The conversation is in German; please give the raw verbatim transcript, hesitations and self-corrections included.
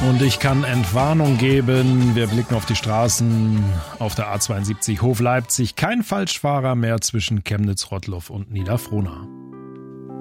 Und ich kann Entwarnung geben. Wir blicken auf die Straßen auf der A zweiundsiebzig Hof Leipzig. Kein Falschfahrer mehr zwischen Chemnitz, Rottloff und Niederfrohna.